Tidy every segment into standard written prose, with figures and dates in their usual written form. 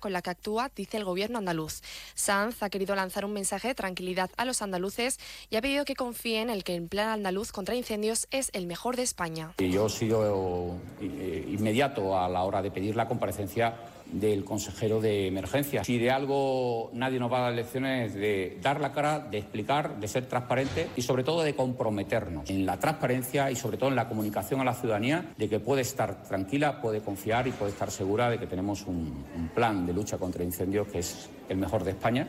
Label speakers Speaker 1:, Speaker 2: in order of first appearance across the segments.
Speaker 1: con la que actúa, dice el gobierno andaluz. Sanz ha querido lanzar un mensaje de tranquilidad a los andaluces y ha pedido que confíen en que el plan andaluz contra incendios es el mejor de España.
Speaker 2: Yo he sido inmediato a la hora de pedir la comparecencia del consejero de emergencias. Si de algo nadie nos va a dar lecciones, de dar la cara, de explicar, de ser transparente y sobre todo de comprometernos en la transparencia y sobre todo en la comunicación a la ciudadanía de que puede estar tranquila, puede confiar y puede estar segura de que tenemos un plan de lucha contra incendios que es el mejor de España.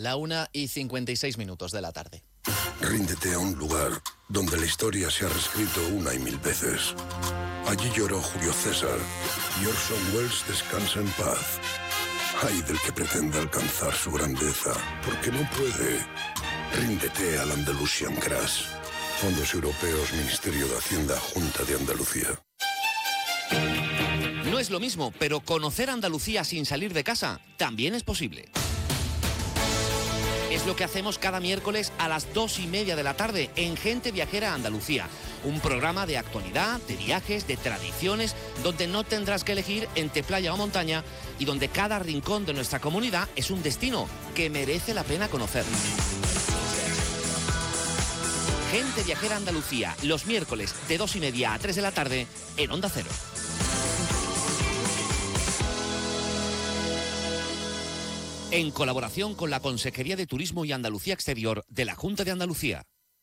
Speaker 3: 1:56 de la tarde.
Speaker 4: Ríndete a un lugar donde la historia se ha reescrito una y mil veces. Allí lloró Julio César y Orson Welles descansa en paz. Ay del que pretenda alcanzar su grandeza, porque no puede. Ríndete al Andalusian Crash. Fondos Europeos, Ministerio de Hacienda, Junta de Andalucía.
Speaker 3: No es lo mismo, pero conocer Andalucía sin salir de casa también es posible. Es lo que hacemos cada miércoles a las 2:30 de la tarde en Gente Viajera Andalucía. Un programa de actualidad, de viajes, de tradiciones, donde no tendrás que elegir entre playa o montaña y donde cada rincón de nuestra comunidad es un destino que merece la pena conocer. Gente Viajera Andalucía, los miércoles de 2:30 a 3 de la tarde en Onda Cero. En colaboración con la Consejería de Turismo y Andalucía Exterior de la Junta de Andalucía.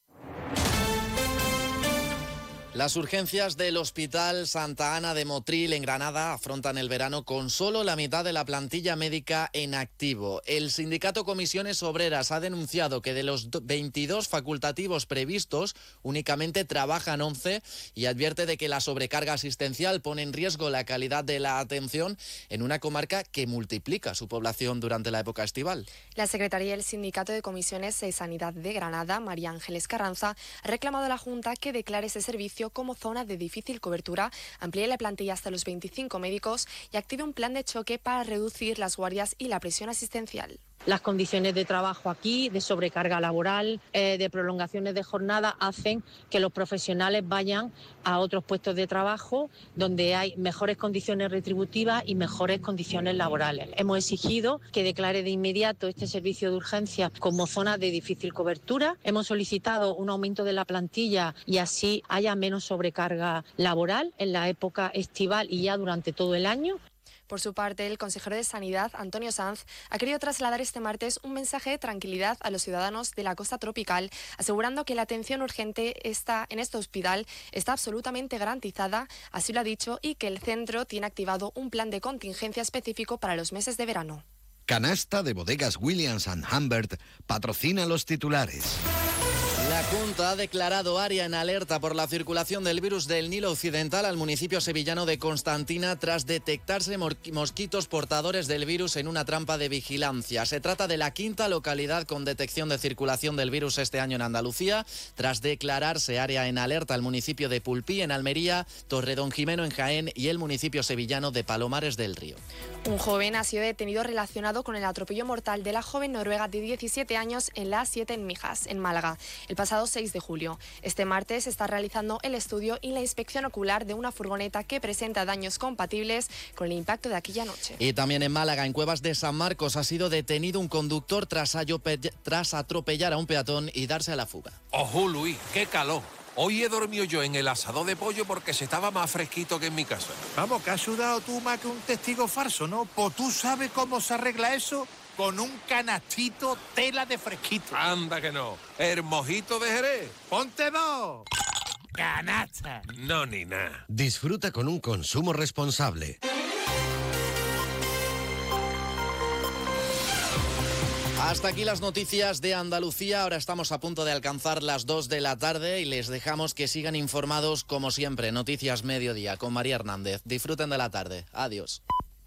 Speaker 3: Las urgencias del Hospital Santa Ana de Motril en Granada afrontan el verano con solo la mitad de la plantilla médica en activo. El sindicato Comisiones Obreras ha denunciado que de los 22 facultativos previstos únicamente trabajan 11 y advierte de que la sobrecarga asistencial pone en riesgo la calidad de la atención en una comarca que multiplica su población durante la época estival.
Speaker 1: La secretaria del Sindicato de Comisiones de Sanidad de Granada, María Ángeles Carranza, ha reclamado a la Junta que declare ese servicio como zona de difícil cobertura, amplíe la plantilla hasta los 25 médicos y active un plan de choque para reducir las guardias y la presión asistencial.
Speaker 5: Las condiciones de trabajo aquí, de sobrecarga laboral, de prolongaciones de jornada, hacen que los profesionales vayan a otros puestos de trabajo donde hay mejores condiciones retributivas y mejores condiciones laborales. Hemos exigido que declare de inmediato este servicio de urgencias como zona de difícil cobertura. Hemos solicitado un aumento de la plantilla y así haya menos sobrecarga laboral en la época estival y ya durante todo el año.
Speaker 1: Por su parte, el consejero de Sanidad, Antonio Sanz, ha querido trasladar este martes un mensaje de tranquilidad a los ciudadanos de la costa tropical, asegurando que la atención urgente en este hospital está absolutamente garantizada, así lo ha dicho, y que el centro tiene activado un plan de contingencia específico para los meses de verano.
Speaker 6: Canasta de Bodegas Williams & Humbert patrocina los titulares.
Speaker 3: La Junta ha declarado área en alerta por la circulación del virus del Nilo Occidental al municipio sevillano de Constantina tras detectarse mosquitos portadores del virus en una trampa de vigilancia. Se trata de la quinta localidad con detección de circulación del virus este año en Andalucía, tras declararse área en alerta al municipio de Pulpí en Almería, Torredonjimeno en Jaén y el municipio sevillano de Palomares del Río.
Speaker 1: Un joven ha sido detenido relacionado con el atropello mortal de la joven noruega de 17 años en la A7 en Mijas, en Málaga, el pasado 6 de julio. Este martes se está realizando el estudio y la inspección ocular de una furgoneta que presenta daños compatibles con el impacto de aquella noche.
Speaker 3: Y también en Málaga, en Cuevas de San Marcos, ha sido detenido un conductor tras atropellar a un peatón y darse a la fuga.
Speaker 7: ¡Ojo, Luis! ¡Qué calor! Hoy he dormido yo en el asador de pollo porque se estaba más fresquito que en mi casa.
Speaker 8: Vamos, que has sudado tú más que un testigo falso, ¿no? Pues tú sabes cómo se arregla eso con un canastito tela de fresquito.
Speaker 7: Anda que no. ¿El mojito de Jerez?
Speaker 8: ¡Ponte dos! ¡Canasta!
Speaker 7: No, ni nada.
Speaker 6: Disfruta con un consumo responsable.
Speaker 3: Hasta aquí las noticias de Andalucía. Ahora estamos a punto de alcanzar las 2 de la tarde y les dejamos que sigan informados como siempre. Noticias Mediodía con María Hernández. Disfruten de la tarde. Adiós.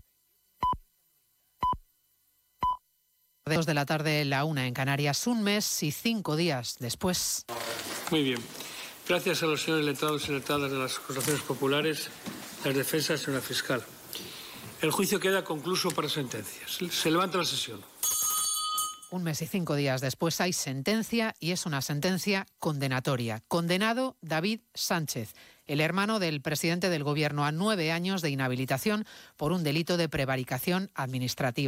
Speaker 9: 2 de la tarde, la 1 en Canarias, un mes y 5 días después.
Speaker 10: Muy bien. Gracias a los señores letrados y letradas de las acusaciones populares, las defensas y señora fiscal. El juicio queda concluso para sentencias. Se levanta la sesión.
Speaker 9: Un mes y 5 días después hay sentencia y es una sentencia condenatoria. Condenado David Sánchez, el hermano del presidente del Gobierno, a 9 años de inhabilitación por un delito de prevaricación administrativa.